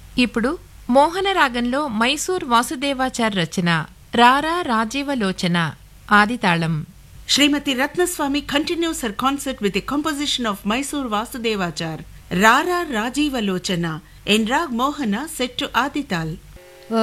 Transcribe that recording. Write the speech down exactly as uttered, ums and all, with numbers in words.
ఇప్పుడు మోహన రాగంలో మైసూర్ వాసుదేవాచార్ రచన రారా రాజీవలోచన ఆదితాళం. Srimati Ratnaswamy continues her concert with a composition of Mysore Vasudevachar, Rara Rajiva Lochana, in Rag Mohana set to Adital.